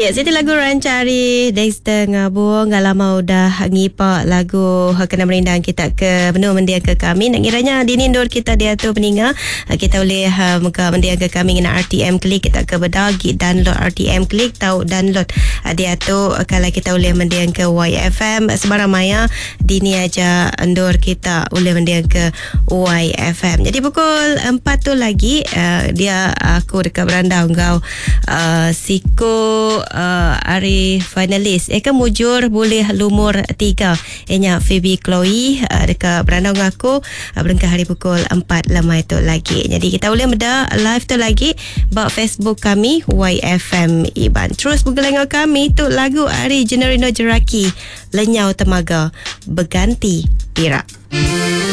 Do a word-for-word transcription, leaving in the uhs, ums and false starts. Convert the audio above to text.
Ya, jadi lagu Rancari Dexter Ngabung lama udah ngipak lagu kena merindang kita ke penuh mendiang ke kami. Nak kiranya dinindur kita dia tu peninga. Kita boleh uh, muka mendiang ke kami dengan R T M klik kita ke bedagi download R T M klik tahu download uh, dia tu uh, kalau kita boleh mendiang ke Y F M sebarang maya dini aja endur kita boleh mendiang ke Y F M. Jadi pukul empat tu lagi uh, dia aku dekat beranda kau uh, Siko uh, hari finalis eh kan mujur boleh lumur tiga enya Phoebe Chloe uh, dekat berandang aku uh, berengkah hari pukul empat lama itu lagi. Jadi kita boleh beda live tu lagi bak Facebook kami Y F M Iban. Terus bergelengau kami tu lagu Ari Generino Jeraki Lenyau Temaga Berganti Pirak.